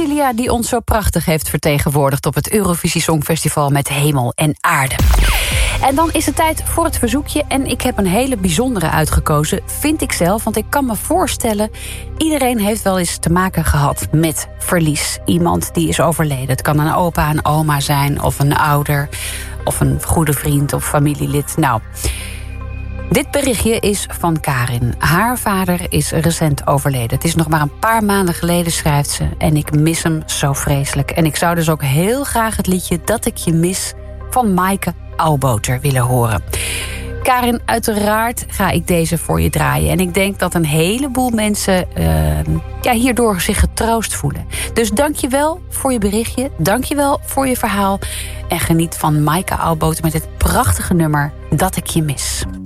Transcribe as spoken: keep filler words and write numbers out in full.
Cecilia, die ons zo prachtig heeft vertegenwoordigd op het Eurovisie Songfestival met Hemel en Aarde. En dan is het tijd voor het verzoekje. En ik heb een hele bijzondere uitgekozen, vind ik zelf. Want ik kan me voorstellen, iedereen heeft wel eens te maken gehad met verlies. Iemand die is overleden. Het kan een opa, een oma zijn, of een ouder, of een goede vriend of familielid. Nou, dit berichtje is van Karin. Haar vader is recent overleden. Het is nog maar een paar maanden geleden, schrijft ze. En ik mis hem zo vreselijk. En ik zou dus ook heel graag het liedje Dat ik je mis van Maaike Auwboter willen horen. Karin, uiteraard ga ik deze voor je draaien. En ik denk dat een heleboel mensen uh, ja, hierdoor zich getroost voelen. Dus dank je wel voor je berichtje. Dank je wel voor je verhaal. En geniet van Maaike Auwboter met het prachtige nummer Dat ik je mis.